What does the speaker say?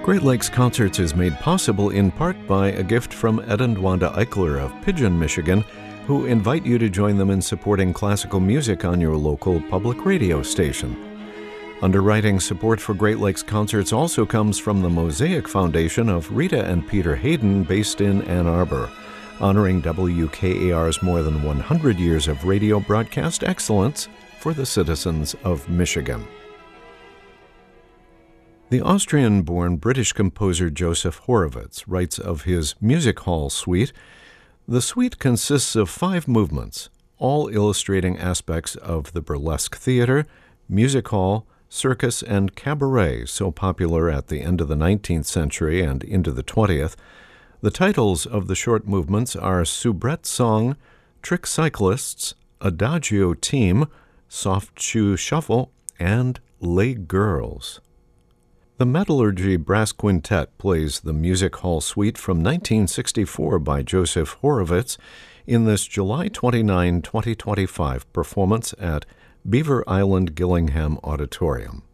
Great Lakes Concerts is made possible in part by a gift from Ed and Wanda Eichler of Pigeon, Michigan, who invite you to join them in supporting classical music on your local public radio station. Underwriting support for Great Lakes Concerts also comes from the Mosaic Foundation of Rita and Peter Hayden, based in Ann Arbor, honoring WKAR's more than 100 years of radio broadcast excellence for the citizens of Michigan. The Austrian-born British composer Joseph Horowitz writes of his music hall suite. The suite consists of 5 movements, all illustrating aspects of the burlesque theater, music hall, circus, and cabaret so popular at the end of the 19th century and into the 20th. The titles of the short movements are Soubrette Song, Trick Cyclists, Adagio Team, Soft Shoe Shuffle, and Les Girls. The Metallurgy Brass Quintet plays the Music Hall Suite from 1964 by Joseph Horowitz in this July 29, 2025 performance at Beaver Island Gillingham Auditorium.